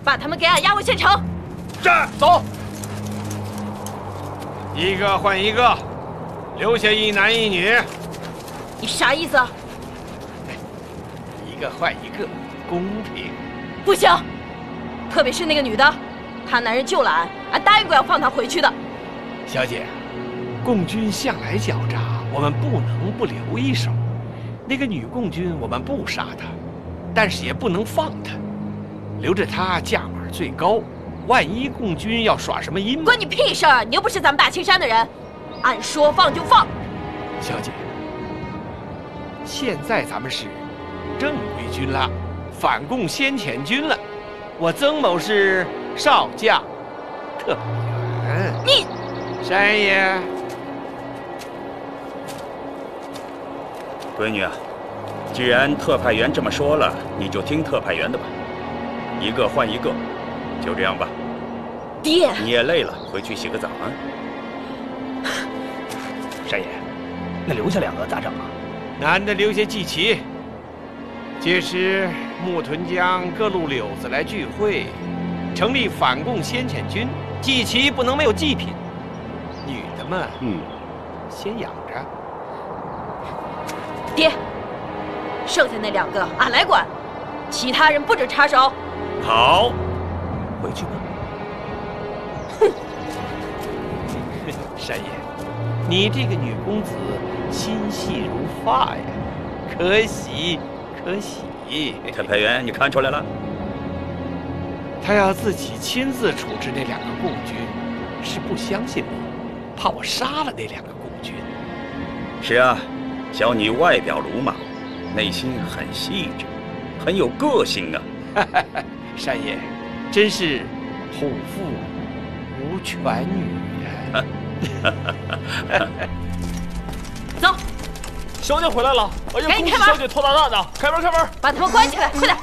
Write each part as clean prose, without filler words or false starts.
把他们给俺押回县城。 是，走。一个换一个，留下一男一女。 你啥意思？ 一个换一个，公平。 不行，特别是那个女的，她男人救了俺，俺答应过要放她回去的。 小姐，共军向来狡诈，我们不能不留一手。那个女共军我们不杀她，但是也不能放她，留着她价码最高。万一共军要耍什么阴谋， 关你屁事儿！你又不是咱们大青山的人，按说放就放。 小姐，现在咱们是正规军了，反共先遣军了。我曾某是少将，特派员。 你， 山爷， 闺女啊，既然特派员这么说了，你就听特派员的吧，一个换一个，就这样吧。 爹， 你也累了，回去洗个澡啊。 山爷，那留下2个咋整啊？ 男的留下祭旗。届时木屯江各路柳子来聚会，成立反共先遣军，祭旗不能没有祭品。女的们，先养着。 爹，剩下那2个俺来管，其他人不准插手。 好， 回去吧。 哼， 山爷，你这个女公子心细如发呀，可喜可喜。 特派员，你看出来了？ 他要自己亲自处置那2个共军，是不相信我，怕我杀了那2个共军。 是啊，小女外表鲁莽，内心很细致，很有个性啊。 山爷，真是虎父无犬女呀！ 走， 小姐回来了！哎呀， 赶紧开门！ 恭喜小姐脱大难呐！开门，开门！ 把他们关起来，快点！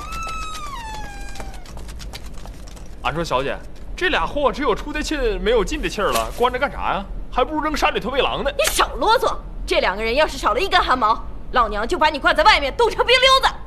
俺说小姐，这俩货只有出的气没有进的气儿了，关着干啥呀？还不如扔山里头喂狼呢。 你少啰嗦！这2个人要是少了一根汗毛，老娘就把你关在外面冻成冰溜子。